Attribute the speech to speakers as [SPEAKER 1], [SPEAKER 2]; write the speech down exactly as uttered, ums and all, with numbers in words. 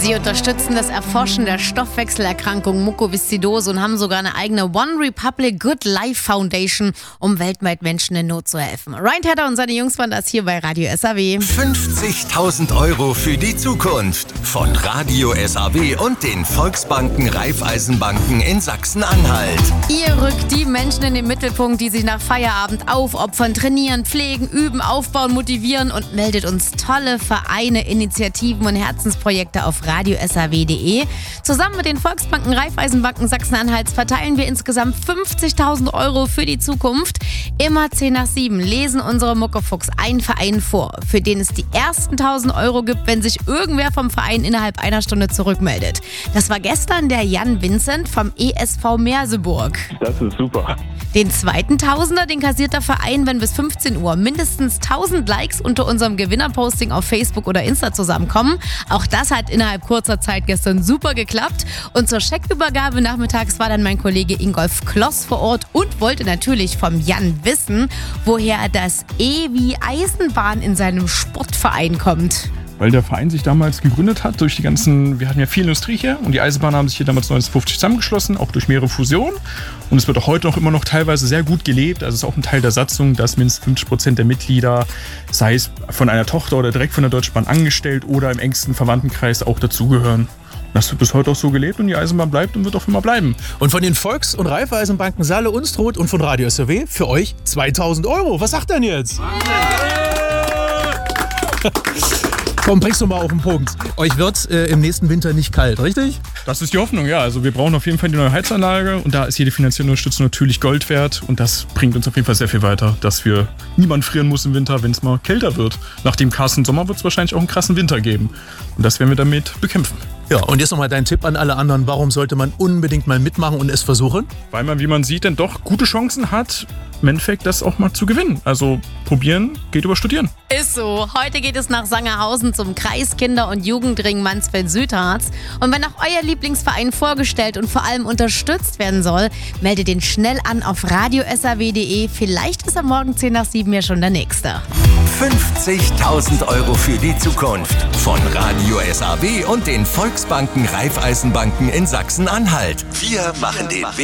[SPEAKER 1] Sie unterstützen das Erforschen der Stoffwechselerkrankung Mukoviszidose und haben sogar eine eigene One Republic Good Life Foundation, um weltweit Menschen in Not zu helfen. Ryan Tedder und seine Jungs waren das hier bei Radio S A W.
[SPEAKER 2] fünfzigtausend Euro für die Zukunft von Radio S A W und den Volksbanken Raiffeisenbanken in Sachsen-Anhalt.
[SPEAKER 1] Ihr rückt die Menschen in den Mittelpunkt, die sich nach Feierabend aufopfern, trainieren, pflegen, üben, aufbauen, motivieren und meldet uns tolle Vereine, Initiativen und Herzensprojekte auf radio s a w punkt d e. Zusammen mit den Volksbanken Raiffeisenbanken Sachsen-Anhalts verteilen wir insgesamt fünfzigtausend Euro für die Zukunft. Immer zehn nach sieben lesen unsere Muckefuchs einen Verein vor, für den es die ersten tausend Euro gibt, wenn sich irgendwer vom Verein innerhalb einer Stunde zurückmeldet. Das war gestern der Jan Vincent vom E S V Merseburg.
[SPEAKER 3] Das ist super.
[SPEAKER 1] Den zweiten Tausender, den kassiert der Verein, wenn bis fünfzehn Uhr mindestens tausend Likes unter unserem Gewinnerposting auf Facebook oder Insta zusammenkommen. Auch das hat innerhalb kurzer Zeit gestern super geklappt. Und zur Scheckübergabe nachmittags war dann mein Kollege Ingolf Kloss vor Ort und wollte natürlich vom Jan wissen, woher das E wie Eisenbahn in seinem Sportverein kommt.
[SPEAKER 4] Weil der Verein sich damals gegründet hat durch die ganzen, wir hatten ja viel Industrie hier und die Eisenbahnen haben sich hier damals neunzehnhundertfünfzig zusammengeschlossen, auch durch mehrere Fusionen. Und es wird auch heute noch immer noch teilweise sehr gut gelebt. Also es ist auch ein Teil der Satzung, dass mindestens fünfzig Prozent der Mitglieder, sei es von einer Tochter oder direkt von der Deutschen Bahn angestellt oder im engsten Verwandtenkreis auch dazugehören. Das wird bis heute auch so gelebt und die Eisenbahn bleibt und wird auch immer bleiben.
[SPEAKER 5] Und von den Volks- und Raiffeisenbanken Saale, Unstrut und von Radio S A W für euch zweitausend Euro. Was sagt denn jetzt? Komm, bringst du mal auf den Punkt. Euch wird äh, im nächsten Winter nicht kalt, richtig?
[SPEAKER 4] Das ist die Hoffnung, ja. Also wir brauchen auf jeden Fall die neue Heizanlage und da ist jede finanzielle Unterstützung natürlich Gold wert und das bringt uns auf jeden Fall sehr viel weiter, dass wir niemand frieren muss im Winter, wenn es mal kälter wird. Nach dem krassen Sommer wird es wahrscheinlich auch einen krassen Winter geben und das werden wir damit bekämpfen.
[SPEAKER 5] Ja, und jetzt nochmal dein Tipp an alle anderen. Warum sollte man unbedingt mal mitmachen und es versuchen?
[SPEAKER 4] Weil man, wie man sieht, dann doch gute Chancen hat, im Endeffekt das auch mal zu gewinnen. Also probieren geht über Studieren.
[SPEAKER 1] Ist so. Heute geht es nach Sangerhausen zum Kreiskinder- und Jugendring Mansfeld-Südharz. Und wenn auch euer Lieblingsverein vorgestellt und vor allem unterstützt werden soll, meldet den schnell an auf radio s a w punkt d e. Vielleicht ist am Morgen zehn nach sieben ja schon der nächste.
[SPEAKER 2] fünfzigtausend Euro für die Zukunft von Radio S A W und den Volksbanken Raiffeisenbanken in Sachsen-Anhalt. Wir machen den Weg